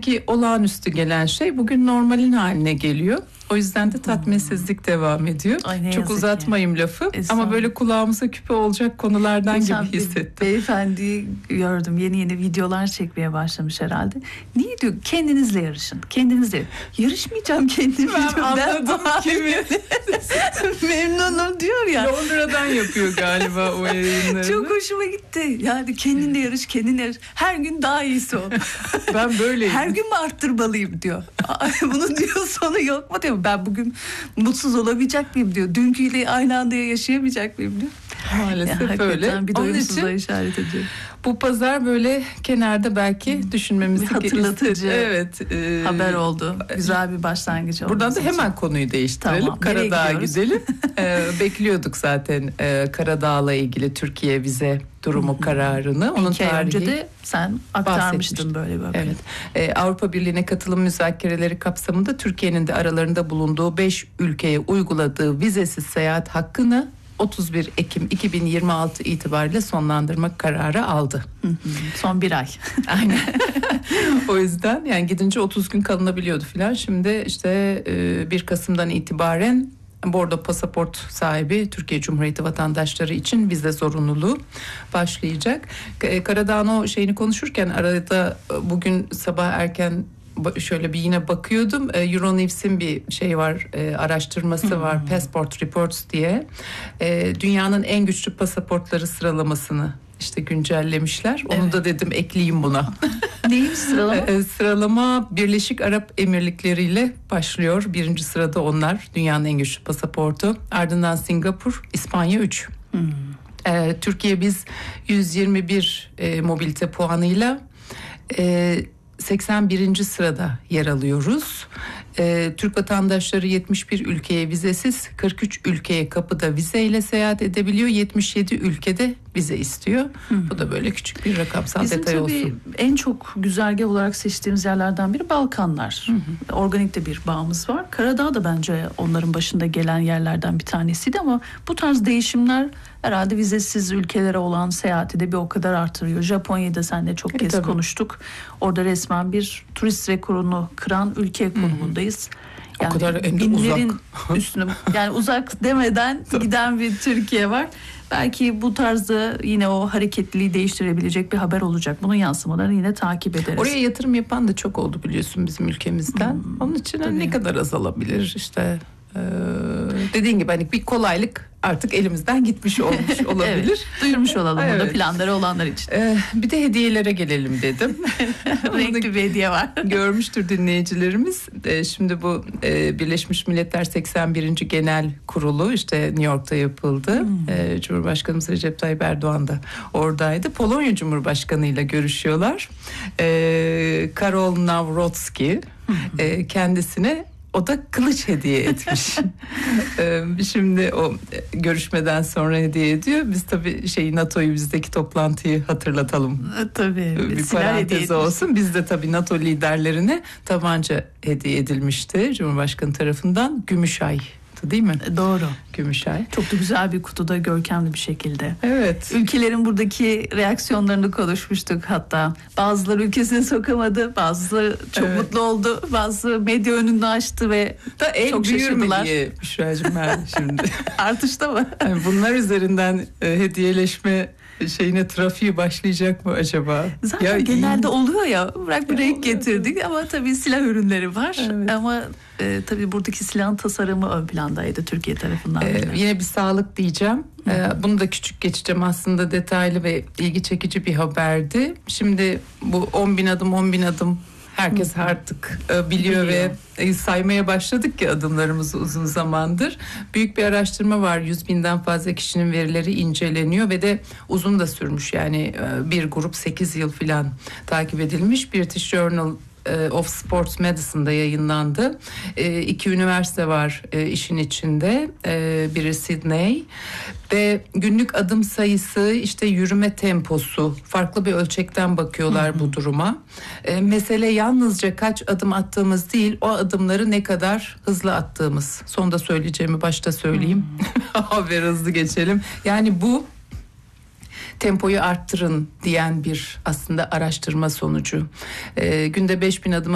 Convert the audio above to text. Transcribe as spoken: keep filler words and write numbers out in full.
dünkü olağanüstü gelen şey bugün normalin haline geliyor. O yüzden de tatminsizlik hmm. devam ediyor. Ay, çok uzatmayayım ki. lafı e, ama böyle kulağımıza küpe olacak konulardan Geçen gibi hissettim. Beyefendiyi gördüm, yeni yeni videolar çekmeye başlamış herhalde. Niye diyor, kendinizle yarışın, kendinizle. Yarışmayacağım kendimle. Ben anladım kimi. Memnunum diyor ya. Londra'dan yapıyor galiba o yayınlarını. Çok hoşuma gitti. Yani kendinle yarış, kendinle yarış. Her gün daha iyisi ol. Ben böyleyim. Her gün mü arttırmalıyım diyor. Bunun diyor sonu yok mu diyor. Ben bugün mutsuz olabilecek miyim diyor. Dünküyle aynı anda yaşayamayacak mıyım diyor. Maalesef öyle. Bir doyumsuzluğa işaret ediyor. Bu pazar böyle kenarda belki düşünmemizi hatırlatıcı evet, e, haber oldu. Güzel bir başlangıç oldu. Buradan da hemen konuyu değiştirelim. Tamam, Karadağ'a gidelim. e, bekliyorduk zaten e, Karadağ'la ilgili Türkiye vize durumu kararını. Onun İki ay önce de sen aktarmıştın böyle bir haberi. Evet. E, Avrupa Birliği'ne katılım müzakereleri kapsamında Türkiye'nin de aralarında bulunduğu beş ülkeye uyguladığı vizesiz seyahat hakkını otuz bir Ekim iki bin yirmi altı itibariyle sonlandırmak kararı aldı. Hı hı. Son bir ay. Aynen. O yüzden yani gidince otuz gün kalınabiliyordu filan. Şimdi işte bir Kasım'dan itibaren bordo pasaport sahibi Türkiye Cumhuriyeti vatandaşları için vize zorunluluğu başlayacak. Karadağ'ın o şeyini konuşurken arada bugün sabah erken şöyle bir yine bakıyordum. Euronews'in bir şey var, araştırması hmm. var, Passport Reports diye. Dünyanın en güçlü pasaportları sıralamasını işte güncellemişler. Onu evet. da dedim ekleyeyim buna. Neymiş sıralama? Sıralama Birleşik Arap Emirlikleri ile başlıyor. Birinci sırada onlar. Dünyanın en güçlü pasaportu. Ardından Singapur, İspanya üç. Hmm. Türkiye biz yüz yirmi bir e, mobilite puanıyla e, seksen birinci sırada yer alıyoruz. Ee, Türk vatandaşları yetmiş bir ülkeye vizesiz, kırk üç ülkeye kapıda vizeyle seyahat edebiliyor. yetmiş yedi ülkede vize istiyor. Hı. Bu da böyle küçük bir rakamsal Bizim detay olsun. Bizim tabii en çok güzergah olarak seçtiğimiz yerlerden biri Balkanlar. Hı hı. Organik de bir bağımız var. Karadağ da bence onların başında gelen yerlerden bir tanesiydi ama bu tarz değişimler herhalde vizesiz ülkelere olan seyahati de bir o kadar artırıyor. Japonya'yı da seninle çok e, kez tabii. konuştuk. Orada resmen bir turist rekorunu kıran ülke konumundayız. Yani o kadar binlerin uzak. üstüne yani uzak demeden giden bir Türkiye var. Belki bu tarzda yine o hareketliliği değiştirebilecek bir haber olacak. Bunun yansımalarını yine takip ederiz. Oraya yatırım yapan da çok oldu biliyorsun bizim ülkemizden. Hmm, Onun için tabii. ne kadar azalabilir işte. Ee, dediğin gibi hani bir kolaylık artık elimizden gitmiş olmuş olabilir. Evet, duyurmuş olalım evet. burada planları olanlar için. Ee, bir de hediyelere gelelim dedim. Renkli bir hediye var. Görmüştür dinleyicilerimiz. Ee, şimdi bu e, Birleşmiş Milletler seksen birinci Genel Kurulu işte New York'ta yapıldı. Hmm. Ee, Cumhurbaşkanımız Recep Tayyip Erdoğan da oradaydı. Polonya Cumhurbaşkanı ile görüşüyorlar. Ee, Karol Nawrocki hmm. e, kendisine o da kılıç hediye etmiş. Şimdi o görüşmeden sonra hediye ediyor. Biz tabii şey NATO'yu bizdeki toplantıyı hatırlatalım. Tabii. Bir parantez olsun. Biz de tabii NATO liderlerine tabanca hediye edilmişti Cumhurbaşkanı tarafından. Gümüşay. Değil mi? Doğru. Gümüşay. Çok da güzel bir kutuda, görkemli bir şekilde. Evet. Ülkelerin buradaki reaksiyonlarını konuşmuştuk hatta. Bazıları ülkesine sokamadı, bazıları çok evet. mutlu oldu, bazıları medya önünü açtı ve da el çok şaşırdılar. Diye Büşra'cığım ben şimdi. Artışta mı? Yani bunlar üzerinden e, hediyeleşme şeyine trafiği başlayacak mı acaba? Zaten ya, genelde iyi. oluyor ya. Bırak bir renk getirdik ama tabii silah ürünleri var. Evet. Ama e, tabii buradaki silahın tasarımı ön plandaydı Türkiye tarafından. Ee, yine bir sağlık diyeceğim. Ee, bunu da küçük geçeceğim, aslında detaylı ve ilgi çekici bir haberdi. Şimdi bu on bin adım on bin adım herkes Hı. artık e, biliyor, biliyor ve e, saymaya başladık ki adımlarımızı uzun zamandır. Büyük bir araştırma var. yüz binden fazla kişinin verileri inceleniyor ve de uzun da sürmüş. Yani e, bir grup sekiz yıl falan takip edilmiş. British Journal of Sports Medicine'da yayınlandı. E, iki üniversite var e, işin içinde. E, biri Sydney ve günlük adım sayısı, işte yürüme temposu, farklı bir ölçekten bakıyorlar hı hı. bu duruma. E, mesele yalnızca kaç adım attığımız değil, o adımları ne kadar hızlı attığımız. Sonda söyleyeceğimi başta söyleyeyim. Haber hızlı geçelim. Yani bu tempoyu arttırın diyen bir aslında araştırma sonucu. E, günde beş bin adım